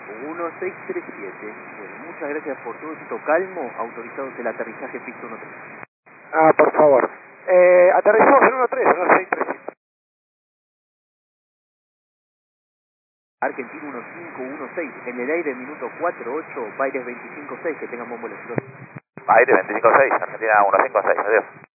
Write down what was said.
1637. Bueno, muchas gracias por todo esto calmo. Autorizados el aterrizaje pista 13. Ah, por favor. Aterrizamos en 13, en 1637. Argentina 1516, en el aire minuto 48, Baires 256, que tengan buen vuelo. Aire 25-6, Argentina 156, adiós.